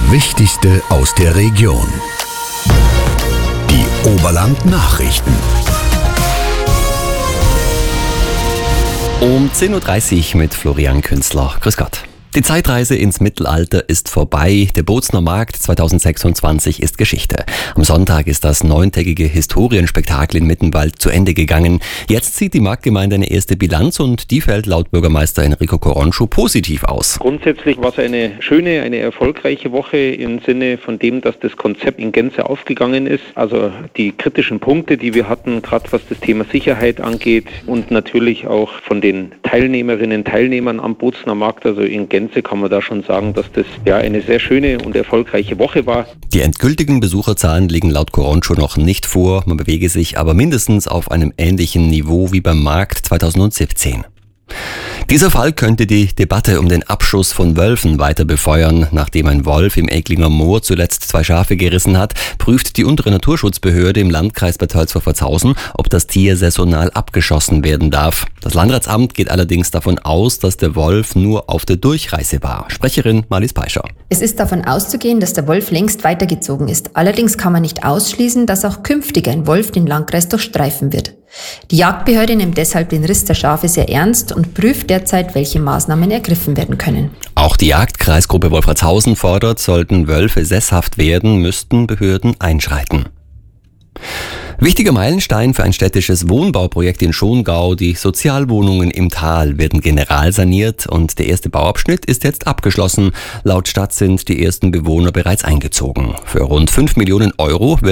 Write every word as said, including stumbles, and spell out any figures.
Wichtigste aus der Region. Die Oberland Nachrichten. Um zehn Uhr dreißig mit Florian Künzler. Grüß Gott. Die Zeitreise ins Mittelalter ist vorbei. Der Bozner Markt zweitausendsechsundzwanzig ist Geschichte. Am Sonntag ist das neuntägige Historienspektakel in Mittenwald zu Ende gegangen. Jetzt zieht die Marktgemeinde eine erste Bilanz und die fällt laut Bürgermeister Enrico Corroncio positiv aus. Grundsätzlich war es eine schöne, eine erfolgreiche Woche im Sinne von dem, dass das Konzept in Gänze aufgegangen ist. Also die kritischen Punkte, die wir hatten, gerade was das Thema Sicherheit angeht und natürlich auch von den Teilnehmerinnen und Teilnehmern am Bozner Markt, also in Gänze kann man da schon sagen, dass das ja eine sehr schöne und erfolgreiche Woche war. Die endgültigen Besucherzahlen liegen laut Corroncio noch nicht vor. Man bewege sich aber mindestens auf einem ähnlichen Niveau wie beim Markt zweitausendsiebzehn. Dieser Fall könnte die Debatte um den Abschuss von Wölfen weiter befeuern. Nachdem ein Wolf im Ecklinger Moor zuletzt zwei Schafe gerissen hat, prüft die untere Naturschutzbehörde im Landkreis Bad Tölzver-Pforzhausen, ob das Tier saisonal abgeschossen werden darf. Das Landratsamt geht allerdings davon aus, dass der Wolf nur auf der Durchreise war. Sprecherin Marlies Peischer. Es ist davon auszugehen, dass der Wolf längst weitergezogen ist. Allerdings kann man nicht ausschließen, dass auch künftig ein Wolf den Landkreis durchstreifen wird. Die Jagdbehörde nimmt deshalb den Riss der Schafe sehr ernst und prüft derzeit, welche Maßnahmen ergriffen werden können. Auch die Jagdkreisgruppe Wolfratshausen fordert, sollten Wölfe sesshaft werden, müssten Behörden einschreiten. Wichtiger Meilenstein für ein städtisches Wohnbauprojekt in Schongau. Die Sozialwohnungen im Tal werden generalsaniert und der erste Bauabschnitt ist jetzt abgeschlossen. Laut Stadt sind die ersten Bewohner bereits eingezogen. Für rund fünf Millionen Euro wird